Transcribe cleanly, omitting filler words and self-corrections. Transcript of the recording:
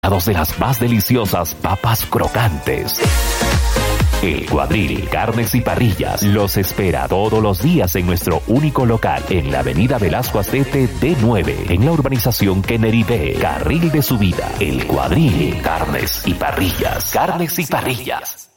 de las más deliciosas papas crocantes. El Cuadril, carnes y parrillas, los espera todos los días en nuestro único local, en la avenida Velasco Astete D9, en la urbanización Kennedy B, carril de subida. El Cuadril, carnes y parrillas, carnes y parrillas.